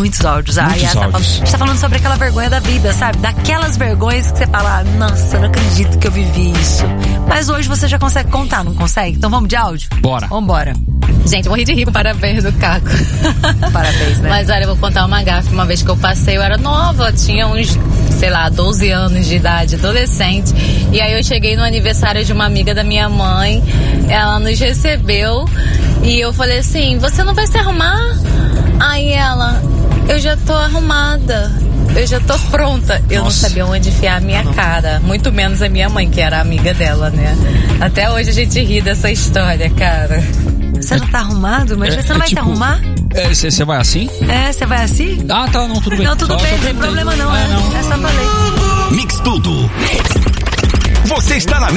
muitos áudios. A Muitos Yas áudios. a gente tá falando sobre aquela vergonha da vida, sabe? Daquelas vergonhas que você fala, nossa, eu não acredito que eu vivi isso. Mas hoje você já consegue contar, não consegue? Então vamos de áudio? Bora. Vambora. Gente, eu morri de rir com parabéns do Caco. Parabéns, né? Mas olha, eu vou contar uma gafe. Uma vez que eu passei, eu era nova, tinha uns, 12 anos de idade, adolescente. E aí eu cheguei no aniversário de uma amiga da minha mãe, ela nos recebeu e eu falei assim, você não vai se arrumar? Aí ela, eu já tô arrumada, eu já tô pronta. Eu não sabia onde enfiar a minha cara, muito menos a minha mãe, que era amiga dela, né? Até hoje a gente ri dessa história, cara. Você não tá arrumado? Mas você não vai se arrumar? Você vai assim? Você vai assim? Ah, tá, não, tudo bem. Não, tudo bem, não tem problema não, não. É só falei. Mix Tudo. Você está na